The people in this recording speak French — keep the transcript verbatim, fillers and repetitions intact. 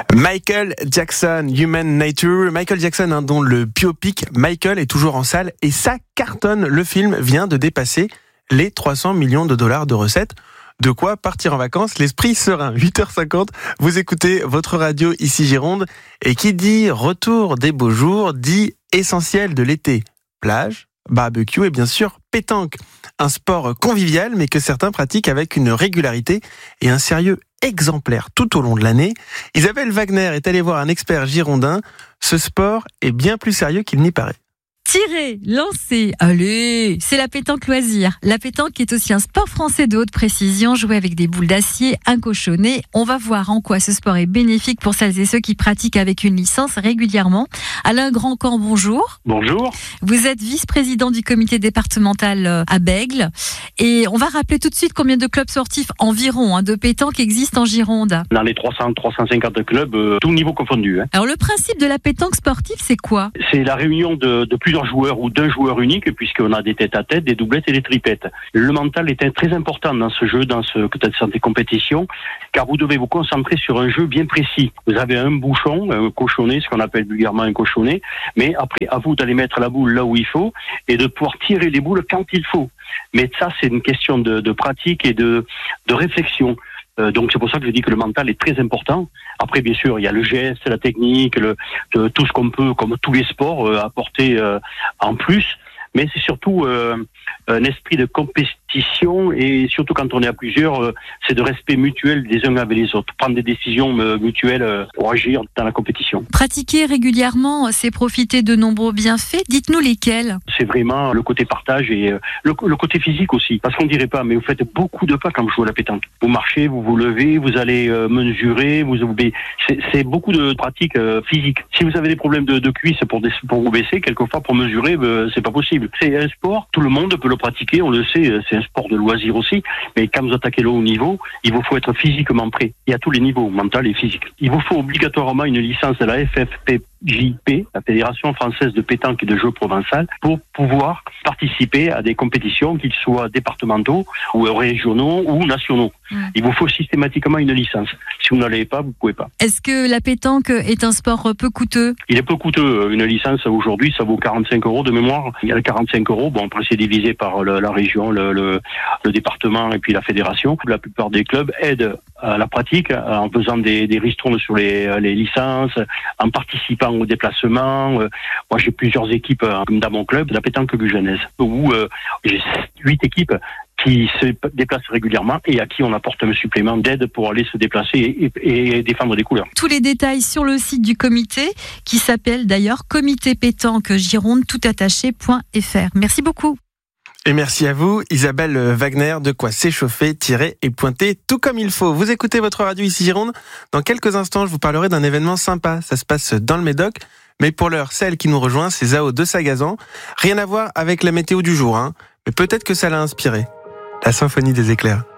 Michael Jackson, Human Nature. Michael Jackson, hein, dont le biopic Michael est toujours en salle et ça cartonne. Le film vient de dépasser les trois cents millions de dollars de recettes. De quoi partir en vacances, l'esprit serein. huit heures cinquante, vous écoutez votre radio ici Gironde. Et qui dit retour des beaux jours, dit essentiel de l'été. Plage, barbecue et bien sûr pétanque. Un sport convivial mais que certains pratiquent avec une régularité et un sérieux exemplaire tout au long de l'année. Isabelle Wagner est allée voir un expert girondin. Ce sport est bien plus sérieux qu'il n'y paraît. Tirer, lancer, allez, c'est la pétanque loisir. La pétanque est aussi un sport français de haute précision, joué avec des boules d'acier, un cochonnet. On va voir en quoi ce sport est bénéfique pour celles et ceux qui pratiquent avec une licence régulièrement. Alain Grandcamp, bonjour. Bonjour. Vous êtes vice-président du comité départemental à Bègles. Et on va rappeler tout de suite combien de clubs sportifs environ hein, de pétanque existent en Gironde. Dans les trois cents à trois cent cinquante clubs, euh, tout niveau confondu. Hein. Alors le principe de la pétanque sportive, c'est quoi ? C'est la réunion de, de plusieurs joueurs ou d'un joueur unique, puisqu'on a des tête-à-tête, des doublettes et des tripettes. Le mental est très important dans ce jeu, dans ce dans ces compétitions, car vous devez vous concentrer sur un jeu bien précis. Vous avez un bouchon, un cochonnet, ce qu'on appelle vulgairement un cochonnet, mais après, à vous d'aller mettre la boule là où il faut et de pouvoir tirer les boules quand il faut. Mais ça, c'est une question de, de pratique et de, de réflexion. Euh, donc c'est pour ça que je dis que le mental est très important. Après, bien sûr, il y a le geste, la technique, le, de, tout ce qu'on peut, comme tous les sports, euh, apporter euh, en plus. Mais c'est surtout euh, un esprit de compétition et surtout quand on est à plusieurs, euh, c'est de respect mutuel des uns avec les autres. Prendre des décisions euh, mutuelles euh, pour agir dans la compétition. Pratiquer régulièrement, c'est profiter de nombreux bienfaits. Dites-nous lesquels. C'est vraiment le côté partage et euh, le, le côté physique aussi. Parce qu'on dirait pas, mais vous faites beaucoup de pas quand vous jouez à la pétanque. Vous marchez, vous vous levez, vous allez euh, mesurer, vous, vous c'est, c'est beaucoup de pratiques euh, physiques. Si vous avez des problèmes de, de cuisses pour, des, pour vous baisser, quelquefois pour mesurer, euh, c'est pas possible. C'est un sport, tout le monde peut le pratiquer, on le sait, c'est un sport de loisir aussi, mais quand vous attaquez le haut niveau, il vous faut être physiquement prêt. Et à tous les niveaux, mental et physique. Il vous faut obligatoirement une licence de la F F P J P, la Fédération Française de Pétanque et de Jeux Provençal, pour pouvoir participer à des compétitions, qu'ils soient départementaux, ou régionaux, ou nationaux. Mmh. Il vous faut systématiquement une licence. Si vous ne l'avez pas, vous ne pouvez pas. Est-ce que la pétanque est un sport peu coûteux ? Il est peu coûteux. Une licence, aujourd'hui, ça vaut quarante-cinq euros de mémoire. Il y a quarante-cinq euros. Bon, après, c'est divisé par le, la région, le, le, le département et puis la fédération. La plupart des clubs aident à la pratique en faisant des, des ristournes sur les, les licences, en participant au déplacement. Moi, j'ai plusieurs équipes dans mon club, la pétanque guyanaise, où euh, j'ai huit équipes qui se déplacent régulièrement et à qui on apporte un supplément d'aide pour aller se déplacer et, et, et défendre des couleurs. Tous les détails sur le site du comité, qui s'appelle d'ailleurs comité pétanque gironde toutattaché point f r. Merci beaucoup. Et merci à vous, Isabelle Wagner, de quoi s'échauffer, tirer et pointer tout comme il faut. Vous écoutez votre radio ici Gironde. Dans quelques instants, je vous parlerai d'un événement sympa. Ça se passe dans le Médoc. Mais pour l'heure, celle qui nous rejoint, c'est Zao de Sagazan. Rien à voir avec la météo du jour, hein. Mais peut-être que ça l'a inspiré. La symphonie des éclairs.